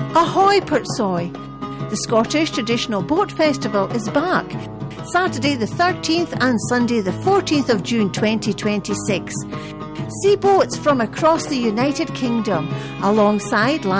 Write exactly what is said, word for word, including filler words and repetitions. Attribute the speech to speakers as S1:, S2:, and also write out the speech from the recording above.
S1: Ahoy Portsoy! The Scottish Traditional Boat Festival is back, Saturday the thirteenth and Sunday the fourteenth of June twenty twenty-six. See boats from across the United Kingdom alongside